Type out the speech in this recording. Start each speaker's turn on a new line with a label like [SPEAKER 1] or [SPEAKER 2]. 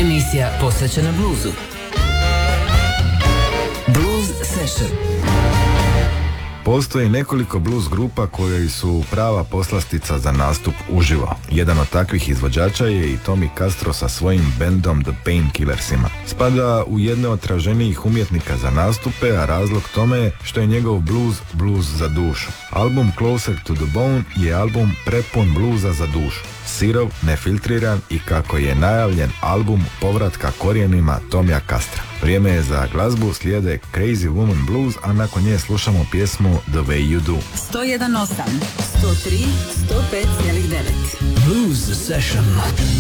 [SPEAKER 1] Emisija posvećena bluzu. Blues Session.
[SPEAKER 2] Postoji nekoliko blues grupa koji su prava poslastica za nastup uživo. Jedan od takvih izvođača je i Tommy Castro sa svojim bendom The Painkillersima. Spada u jedne od traženijih umjetnika za nastupe, a razlog tome je što je njegov blues za dušu. Album Closer to the Bone je album prepun bluza za dušu. Sirov, nefiltriran i kako je najavljen album povratka korijenima Tomija Castra. Vrijeme je za glazbu, slijede Crazy Woman Blues, a nakon nje slušamo pjesmu The Way You Do.
[SPEAKER 1] 101.8, 103, 105,9. Blues Session.